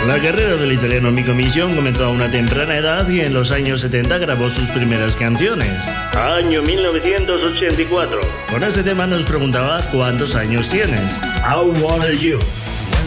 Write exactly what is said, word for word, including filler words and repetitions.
La carrera del italiano Mico Mission comenzó a una temprana edad y en los años setenta grabó sus primeras canciones. Año mil novecientos ochenta y cuatro. Con este tema nos preguntaba ¿cuántos años tienes? How old are you?